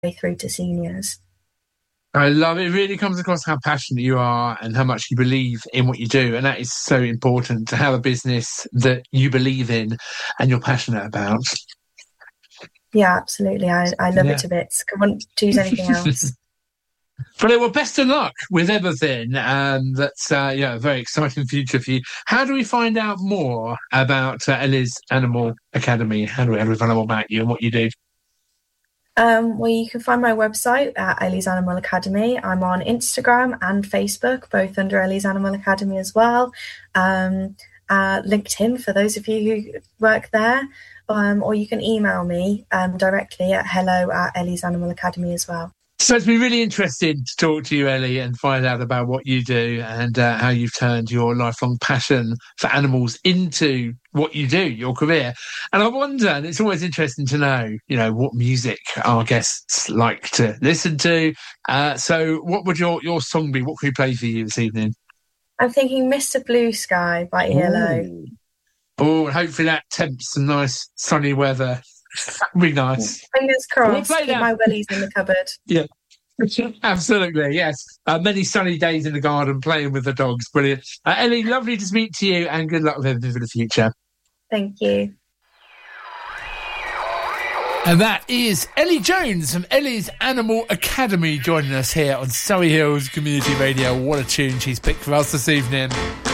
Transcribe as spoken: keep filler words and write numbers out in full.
way through to seniors. I love it. It really comes across how passionate you are and how much you believe in what you do. And that is so important, to have a business that you believe in and you're passionate about. Yeah, absolutely. I, I love Yeah. it to bits. I wouldn't choose anything else. But well, best of luck with everything. Um, that's uh, yeah, a very exciting future for you. How do we find out more about uh, Ellie's Animal Academy? How do we, how do we find out more about you and what you do? Um, well, you can find my website at Ellie's Animal Academy. I'm on Instagram and Facebook, both under Ellie's Animal Academy as well. Um, uh, LinkedIn for those of you who work there. Um, or you can email me um, directly at hello at Ellie's Animal Academy as well. So it's been really interesting to talk to you, Ellie, and find out about what you do and uh, how you've turned your lifelong passion for animals into what you do, your career. And I wonder, and it's always interesting to know, you know, what music our guests like to listen to. Uh, so what would your, your song be? What could we play for you this evening? I'm thinking Mister Blue Sky by E L O. Oh, and hopefully that tempts some nice sunny weather. That'd be nice. Fingers crossed. We'll Keep that. my willies in the cupboard. Yeah. Absolutely, yes. Uh, many sunny days in the garden playing with the dogs. Brilliant. Uh, Ellie, lovely to speak to you and good luck with everything for the future. Thank you. And that is Ellie Jones from Ellie's Animal Academy joining us here on Surrey Hills Community Radio. What a tune she's picked for us this evening.